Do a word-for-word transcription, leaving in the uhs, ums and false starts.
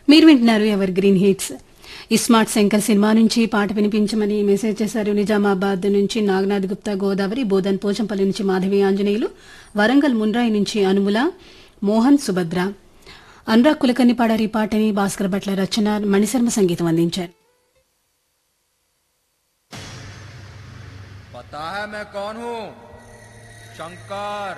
మీరు వింటున్నారు ever green hits. ISmart Shankar cinema నుంచి పాట వినిపించమని మెసేజ్ చేశారు. నిజామాబాద్ నుంచి నాగనాథ్ గుప్తా, గోదావరి, బోధన్ పోచంపల్లి నుంచి మాధవి ఆంజనేయులు, వరంగల్ మున్రాయి నుంచి అనుముల, మోహన్, సుభద్ర, అనురాగ్ కులకర్ణి పాడారు ఈ పాటని. భాస్కర్ భట్ల రచన, మణిశర్మ సంగీతం అందించారు. पता है मैं कौन हूँ? शंकर।